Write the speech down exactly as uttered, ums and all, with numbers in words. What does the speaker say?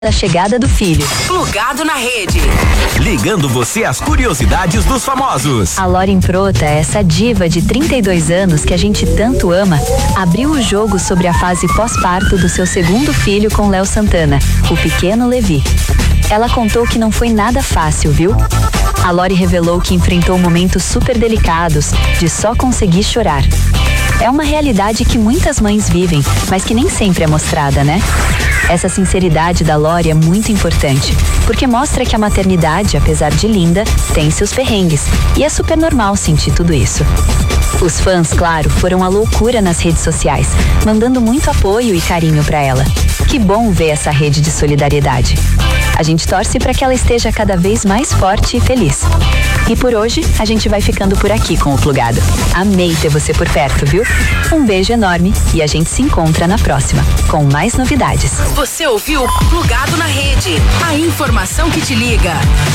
da chegada do filho. Plugado na rede. Ligando você às curiosidades dos famosos. A Loren Prota, essa diva de trinta e dois anos que a gente tanto ama, abriu o jogo sobre a fase pós-parto do seu segundo filho com Léo Santana, o pequeno Levi. Ela contou que não foi nada fácil, viu? A Lori revelou que enfrentou momentos super delicados, de só conseguir chorar. É uma realidade que muitas mães vivem, mas que nem sempre é mostrada, né? Essa sinceridade da Lori é muito importante, porque mostra que a maternidade, apesar de linda, tem seus perrengues, e é super normal sentir tudo isso. Os fãs, claro, foram à loucura nas redes sociais, mandando muito apoio e carinho pra ela. Que bom ver essa rede de solidariedade. A gente torce para que ela esteja cada vez mais forte e feliz. E por hoje, a gente vai ficando por aqui com o Plugado. Amei ter você por perto, viu? Um beijo enorme e a gente se encontra na próxima, com mais novidades. Você ouviu Plugado na Rede. A informação que te liga.